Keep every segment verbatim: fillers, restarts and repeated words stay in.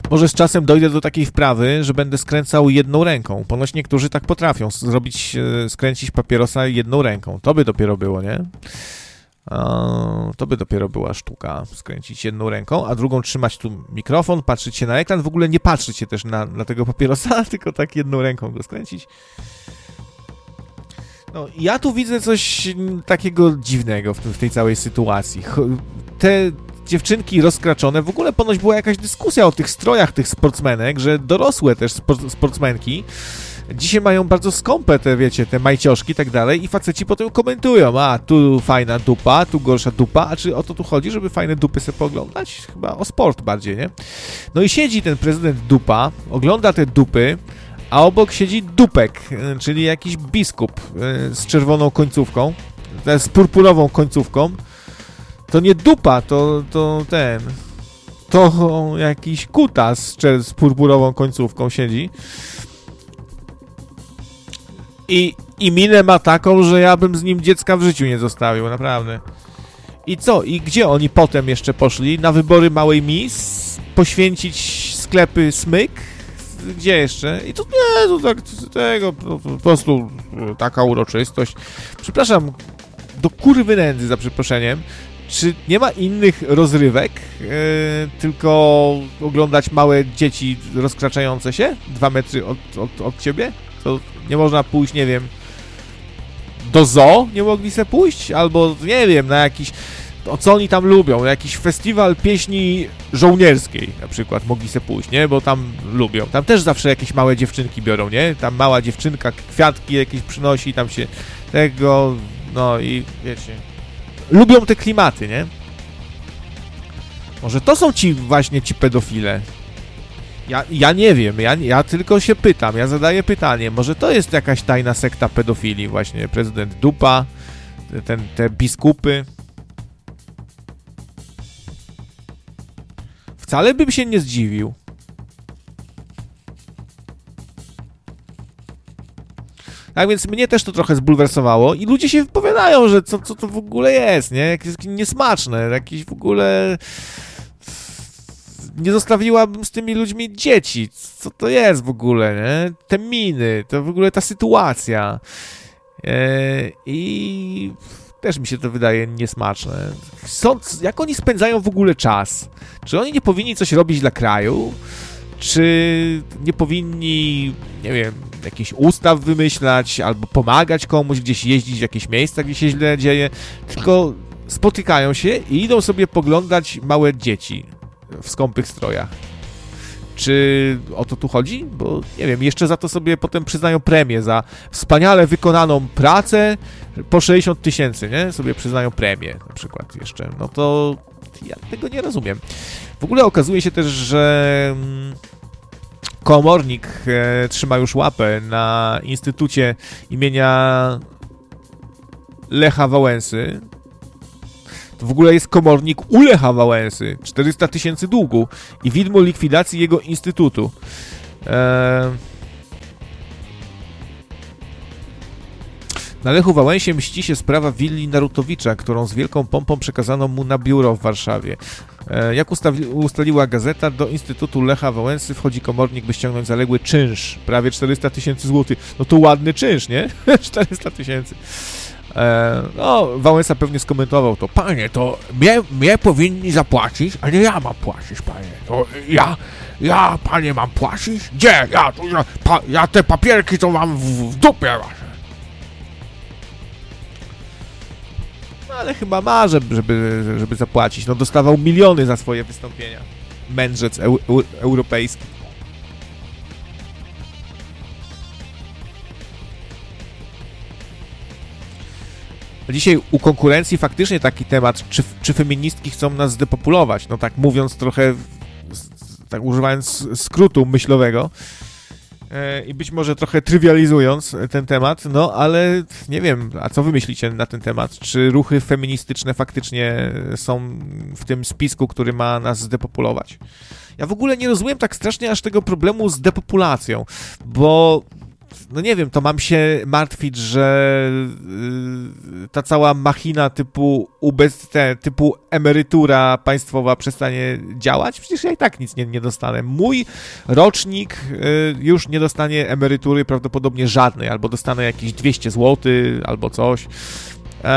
Może z czasem dojdę do takiej wprawy, że będę skręcał jedną ręką. Ponoć niektórzy tak potrafią zrobić, skręcić papierosa jedną ręką. To by dopiero było, nie? To by dopiero była sztuka, skręcić jedną ręką, a drugą trzymać tu mikrofon, patrzeć się na ekran, w ogóle nie patrzeć się też na, na tego papierosa, tylko tak jedną ręką go skręcić. No, ja tu widzę coś takiego dziwnego w, w tej całej sytuacji. Te dziewczynki rozkraczone, w ogóle ponoć była jakaś dyskusja o tych strojach tych sportsmenek, że dorosłe też spor- sportsmenki dzisiaj mają bardzo skąpe te, wiecie, te majcioszki i tak dalej i faceci potem komentują, a tu fajna dupa, tu gorsza dupa, a czy o to tu chodzi, żeby fajne dupy sobie pooglądać? Chyba o sport bardziej, nie? No i siedzi ten prezydent dupa, ogląda te dupy, a obok siedzi dupek, czyli jakiś biskup z czerwoną końcówką, z purpurową końcówką. To nie dupa, to, to ten, to jakiś kutas z purpurową końcówką siedzi. I, I minę ma taką, że ja bym z nim dziecka w życiu nie zostawił, naprawdę. I co? I gdzie oni potem jeszcze poszli? Na wybory małej Miss? Poświęcić sklepy Smyk? Gdzie jeszcze? I to nie, to tak, tego, po, po prostu taka uroczystość. Przepraszam, do kurwy nędzy, za przeproszeniem. Czy nie ma innych rozrywek, yy, tylko oglądać małe dzieci rozkraczające się dwa metry od, od, od ciebie? To nie można pójść, nie wiem, do zoo nie mogli se pójść? Albo, nie wiem, na jakiś, o co oni tam lubią, jakiś festiwal pieśni żołnierskiej na przykład mogli se pójść, nie? Bo tam lubią. Tam też zawsze jakieś małe dziewczynki biorą, nie? Tam mała dziewczynka kwiatki jakieś przynosi, tam się tego, no i wiecie... Lubią te klimaty, nie? Może to są ci właśnie ci pedofile. Ja, ja nie wiem, ja, ja tylko się pytam, ja zadaję pytanie. Może to jest jakaś tajna sekta pedofili, właśnie prezydent dupa, ten, te biskupy. Wcale bym się nie zdziwił. Tak więc mnie też to trochę zbulwersowało i ludzie się wypowiadają, że co, co to w ogóle jest, nie? Jakieś niesmaczne, jakieś w ogóle... Nie zostawiłabym z tymi ludźmi dzieci. Co to jest w ogóle, nie? Te miny, to w ogóle ta sytuacja. Eee, I też mi się to wydaje niesmaczne. Są, jak oni spędzają w ogóle czas? Czy oni nie powinni coś robić dla kraju? Czy nie powinni, nie wiem, jakichś ustaw wymyślać, albo pomagać komuś, gdzieś jeździć w jakieś miejsca, gdzie się źle dzieje, tylko spotykają się i idą sobie poglądać małe dzieci w skąpych strojach. Czy o to tu chodzi? Bo, nie wiem, jeszcze za to sobie potem przyznają premię, za wspaniale wykonaną pracę po sześćdziesiąt tysięcy, nie? Sobie przyznają premię na przykład jeszcze. No to ja tego nie rozumiem. W ogóle okazuje się też, że komornik e, trzyma już łapę na Instytucie imienia Lecha Wałęsy. To w ogóle jest komornik u Lecha Wałęsy. czterysta tysięcy długu i widmo likwidacji jego instytutu. E... Na Lechu Wałęsie mści się sprawa willi Narutowicza, którą z wielką pompą przekazano mu na biuro w Warszawie. E, jak ustawi- ustaliła gazeta, do Instytutu Lecha Wałęsy wchodzi komornik, by ściągnąć zaległy czynsz. Prawie czterysta tysięcy złotych. No to ładny czynsz, nie? czterysta tysięcy. E, no, Wałęsa pewnie skomentował to. Panie, to mnie, mnie powinni zapłacić, a nie ja mam płacić, panie. To ja, ja, panie, mam płacić? Gdzie? Ja, to, ja, pa, ja te papierki to mam w, w dupie wasze. No, ale chyba ma, żeby, żeby, żeby zapłacić. No, dostawał miliony za swoje wystąpienia. Mędrzec eu, eu, europejski. Dzisiaj u konkurencji faktycznie taki temat, czy, czy feministki chcą nas zdepopulować, no tak mówiąc trochę, tak używając skrótu myślowego e, i być może trochę trywializując ten temat, no ale nie wiem, a co wy myślicie na ten temat? Czy ruchy feministyczne faktycznie są w tym spisku, który ma nas zdepopulować? Ja w ogóle nie rozumiem tak strasznie aż tego problemu z depopulacją, bo no nie wiem, to mam się martwić, że yy, ta cała machina typu ubez, te, typu emerytura państwowa przestanie działać? Przecież ja i tak nic nie, nie dostanę. Mój rocznik yy, już nie dostanie emerytury prawdopodobnie żadnej, albo dostanę jakieś dwieście złotych, albo coś. Yy...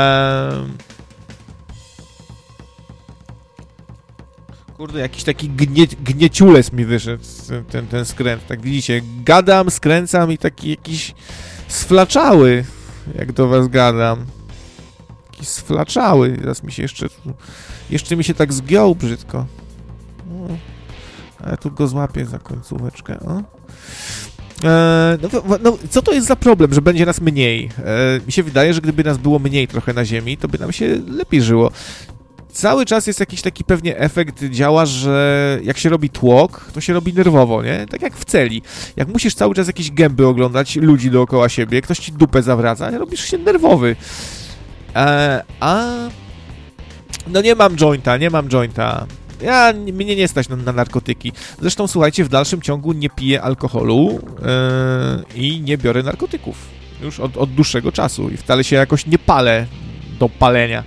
Kurde, jakiś taki gnie, gnieciules mi wyszedł, ten, ten skręt, tak widzicie, gadam, skręcam i taki jakiś sflaczały, jak do was gadam. Jakiś sflaczały, teraz mi się jeszcze, jeszcze mi się tak zgiął brzydko. No, ale tu go złapię za końcóweczkę, o. Eee, no, no, co to jest za problem, że będzie nas mniej? Eee, mi się wydaje, że gdyby nas było mniej trochę na ziemi, to by nam się lepiej żyło. Cały czas jest jakiś taki pewnie efekt działa, że jak się robi tłok, to się robi nerwowo, nie? Tak jak w celi. Jak musisz cały czas jakieś gęby oglądać, ludzi dookoła siebie, ktoś ci dupę zawraca, robisz się nerwowy. E, a... No nie mam jointa, nie mam jointa. Ja, mnie nie stać na, na narkotyki. Zresztą, słuchajcie, w dalszym ciągu nie piję alkoholu e, i nie biorę narkotyków. Już od, od dłuższego czasu i wcale się jakoś nie palę do palenia.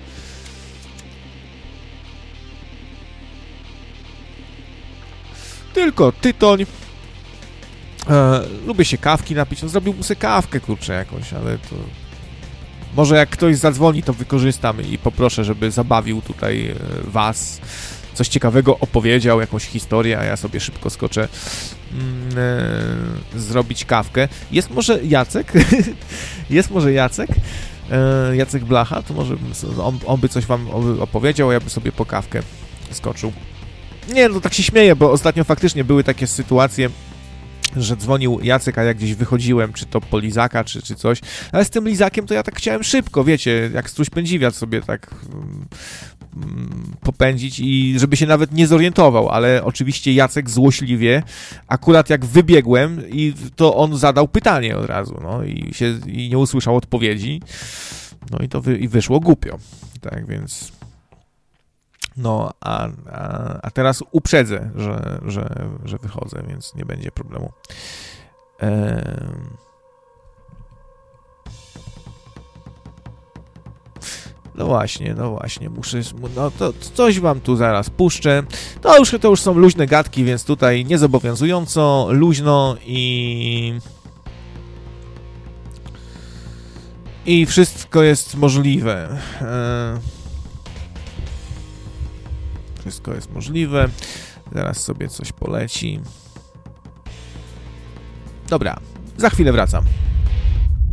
Tylko tytoń. E, lubię się kawki napić. No, zrobiłbym sobie kawkę, kurczę, jakąś, ale to... Może jak ktoś zadzwoni, to wykorzystam i poproszę, żeby zabawił tutaj e, was. Coś ciekawego opowiedział, jakąś historię, a ja sobie szybko skoczę mm, e, zrobić kawkę. Jest może Jacek? Jest może Jacek? E, Jacek Blacha? To może on, on by coś wam opowiedział, a ja bym sobie po kawkę skoczył. Nie, no tak się śmieję, bo ostatnio faktycznie były takie sytuacje, że dzwonił Jacek, a ja gdzieś wychodziłem, czy to po lizaka, czy, czy coś, ale z tym lizakiem to ja tak chciałem szybko, wiecie, jak struś pędziwiat sobie tak um, popędzić i żeby się nawet nie zorientował, ale oczywiście Jacek złośliwie, akurat jak wybiegłem i to on zadał pytanie od razu, no i się i nie usłyszał odpowiedzi, no i to wy, i wyszło głupio, tak więc... No, a, a, a teraz uprzedzę, że, że, że wychodzę, więc nie będzie problemu. Eee... No właśnie, no właśnie, muszę, no to coś wam tu zaraz puszczę. To już, to już są luźne gadki, więc tutaj niezobowiązująco, luźno i... I wszystko jest możliwe. Eee... Wszystko jest możliwe. Zaraz sobie coś poleci. Dobra, za chwilę wracam.